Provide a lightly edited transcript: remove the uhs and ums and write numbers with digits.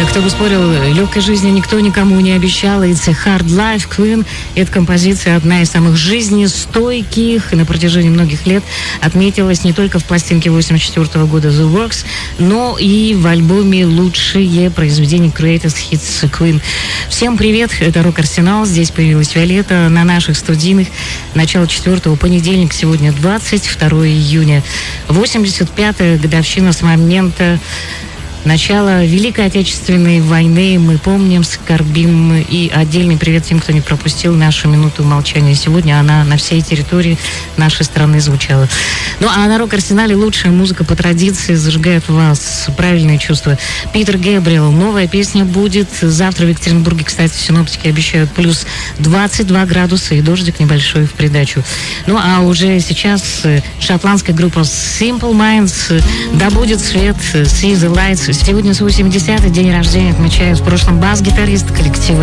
Кто бы спорил, легкой жизни никто никому не обещал. It's a hard life, Queen. Эта композиция одна из самых жизнестойких и на протяжении многих лет отметилась не только в пластинке 1984 года The Works, но и в альбоме «Лучшие произведения Greatest Hits Queen». Всем привет, это Рок-Арсенал. Здесь появилась Виолетта на наших студийных. Начало 4-го, понедельник, сегодня 22 июня. 85-я годовщина с момента начало Великой Отечественной войны. Мы помним, скорбим. И отдельный привет тем, кто не пропустил нашу минуту молчания. Сегодня она на всей территории нашей страны звучала. Ну, а на Рок-Арсенале лучшая музыка по традиции зажигает в вас правильные чувства. Питер Гэбриэл. Новая песня будет завтра в Екатеринбурге. Кстати, синоптики обещают плюс 22 градуса и дождик небольшой в придачу. Ну, а уже сейчас шотландская группа Simple Minds «Да будет свет», «See the Lights». Сегодня с 80-й день рождения отмечает в прошлом бас-гитарист коллектива